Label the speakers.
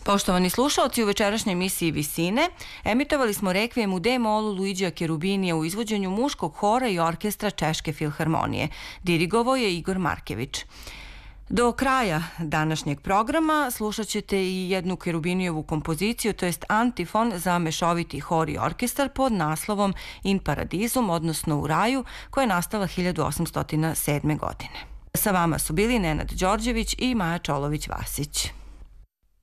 Speaker 1: Poštovani slušaoci, u večerašnjoj emisiji Visine emitovali smo rekvijem u D-molu Luigija Cherubinija u izvođenju muškog hora i orkestra Češke filharmonije. Dirigovao je Igor Markević. Do kraja današnjeg programa slušat ćete i jednu Cherubinijevu kompoziciju, to jest antifon za mešoviti hor i orkestar pod naslovom In Paradisum, odnosno U raju, koja je nastala 1807. godine. Sa vama su bili Nenad Đorđević i Maja Čolović-Vasić.